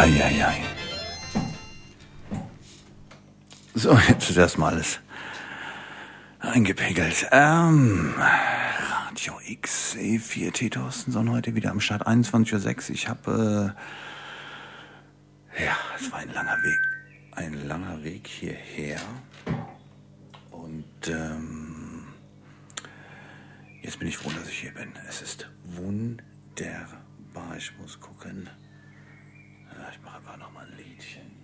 Eieiei. So, jetzt ist erstmal alles eingepegelt. Radio X, E4, T. Torstenson heute wieder am Start, 21:06 Uhr. Ich habe, es war ein langer Weg hierher. Und jetzt bin ich froh, dass ich hier bin. Es ist wunderbar. Ich muss gucken. Ich mache einfach nochmal ein Liedchen.